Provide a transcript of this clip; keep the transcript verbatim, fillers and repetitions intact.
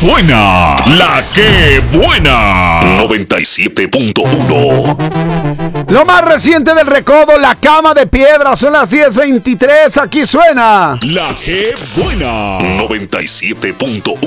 suena la que buena. noventa y siete punto uno. Lo más reciente del recodo, la cama de piedra, son las diez veintitrés, aquí suena La que buena. noventa y siete punto uno.